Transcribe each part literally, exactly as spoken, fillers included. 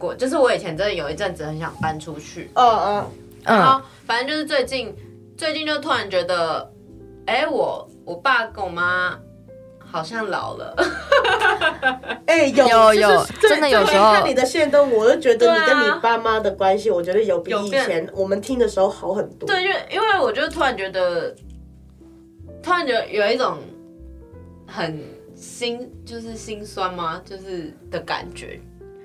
过，就是我以前真的有一阵子很想搬出去， 嗯嗯， 然后反正就是最近最近就突然觉得，哎、欸，我我爸跟我妈好像老了。 哎、欸，有有有， 就是真的有时候看你的线动，我就觉得你跟你爸妈的关系，我觉得有比以前我们听的时候好很多。 对，因为因为我就突然觉得，突然觉得有一种很心，就是心酸吗？就是的感觉，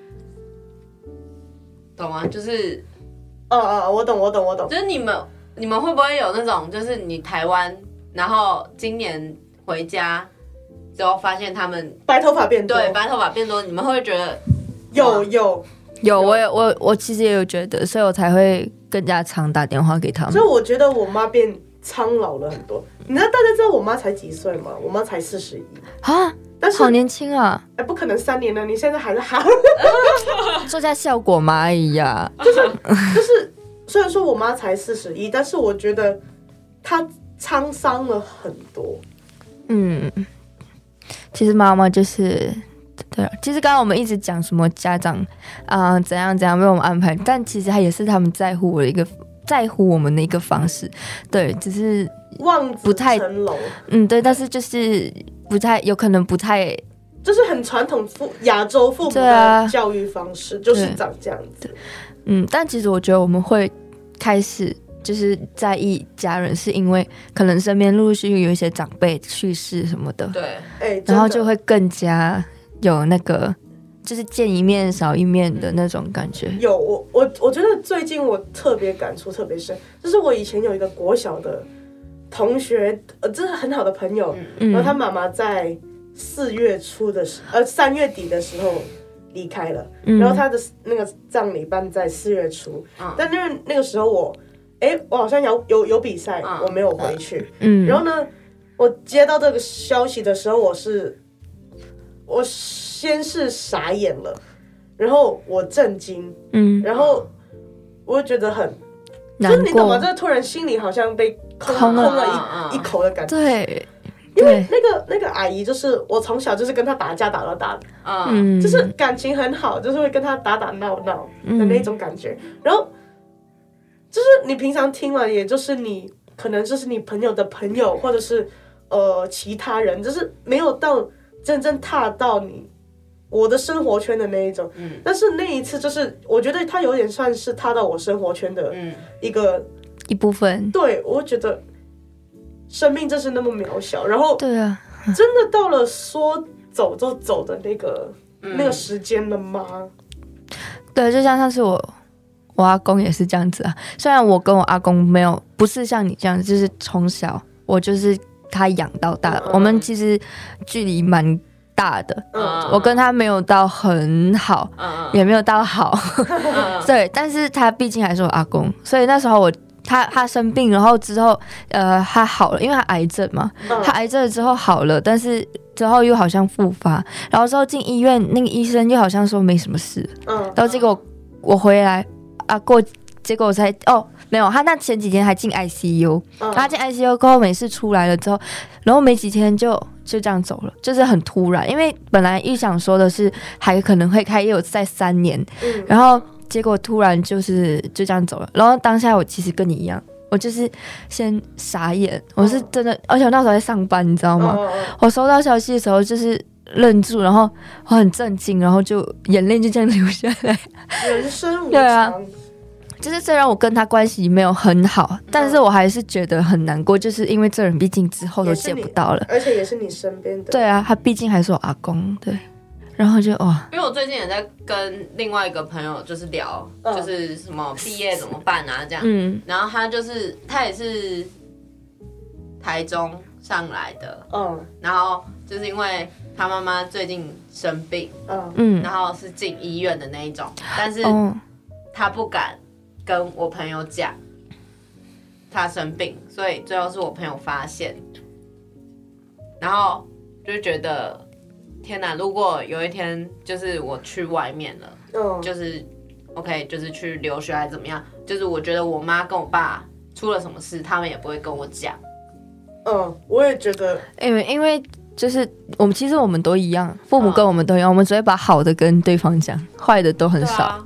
懂吗？就是， 哦哦，我懂，我懂，我懂。 就是你们你们会不会有那种，就是你台湾，然后今年回家之后发现他们白头发变多， 对，白头发变多，你们会觉得有有有，我也我我其实也有觉得，所以我才会更加常打电话给他们。 所以我觉得我妈变苍老了很多。你知道大家知道我妈才几岁吗？我妈才四十一啊， 但是好年轻啊！ 哎，不可能三年了，你现在还是哈， 做下效果嘛而已呀。 就是就是，虽然说我妈才四十一，但是我觉得她沧桑了很多。 嗯，其实妈妈就是对啊，其实刚刚我们一直讲什么家长啊、呃、怎样怎样为我们安排，但其实他也是他们在乎我的一个在乎我们的一个方式，对，只是望子成龙， 嗯，对，但是就是不太有可能不太， 就是很传统父亚洲父母的教育方式，啊、就是长这样子。 嗯，但其实我觉得我们会开始就是在意家人，是因为可能身边陆陆续续有一些长辈去世什么的， 对， 哎， 然后就会更加有那个。就是见一面少一面的那种感觉。 有我我我觉得最近我特别感触特别深，就是我以前有一个国小的同学，呃，这是很好的朋友，嗯、然后他妈妈在四月初的时，呃，三月底的时候离开了，嗯、然后他的那个葬礼办在四月初，嗯、但因为那个时候我，哎、欸，我好像有有有比赛，嗯、我没有回去，嗯，然后呢，我接到这个消息的时候，我是我。先是傻眼了，然后我震惊，嗯，然后我就觉得很，就是你懂吗？就是突然心里好像被空空了一一口的感觉。 对， 因为那个那个阿姨就是我从小就是跟她打架打到大的，嗯，就是感情很好，就是会跟她打打闹闹的那种感觉。嗯、然后就是你平常听了，也就是你可能就是你朋友的朋友，或者是呃其他人，就是没有到真正踏到你。我的生活圈的那一种，嗯，但是那一次就是，我觉得他有点算是踏到我生活圈的一个、嗯、 一部分。 对，我觉得生命真是那么渺小，然后对啊， 真的到了说走就走的那个、嗯、那个时间了吗？ 对，就像上次我我阿公也是这样子啊。虽然我跟我阿公没有不是像你这样，就是从小我就是他养到大的，嗯、我们其实距离蛮。大的，嗯、我跟他没有到很好，嗯、也没有到好，嗯、对，但是他毕竟还是我阿公，所以那时候我他他生病，然后之后呃他好了，因为他癌症嘛，嗯、他癌症之后好了，但是之后又好像复发，然后之后进医院，那个医生又好像说没什么事，嗯、然后结果我回来啊过，结果我才哦没有，他那前几天还进 I C U，嗯、他进 I C U 过后没事出来了之后，然后没几天就。就这样走了，就是很突然，因为本来预想说的是还可能会开业有在三年，嗯、然后结果突然就是就这样走了。然后当下我其实跟你一样，我就是先傻眼，我是真的，哦、而且我那时候在上班，你知道吗？哦、我收到消息的时候就是愣住，然后我很震惊，然后就眼泪就这样流下来。 人生无常。 对啊。就是虽然我跟他关系没有很好，但是我还是觉得很难过，就是因为这人毕竟之后都见不到了， 而且也是你身边的。 对啊，他毕竟还是我阿公，对。然后就哇， 因为我最近也在跟另外一个朋友就是聊，嗯、就是什么毕业怎么办啊这样，嗯，然后他就是他也是台中上来的，嗯，然后就是因为他妈妈最近生病，嗯，然后是进医院的那一种，但是他不敢。跟我朋友讲他生病，所以最后是我朋友发现，然后就觉得天哪！如果有一天就是我去外面了，嗯、就是 OK， 就是去留学还是怎么样，就是我觉得我妈跟我爸出了什么事，他们也不会跟我讲。 嗯，我也觉得， 因为因为就是我们其实我们都一样，父母跟我们都一样，嗯、我们只会把好的跟对方讲，坏的都很少。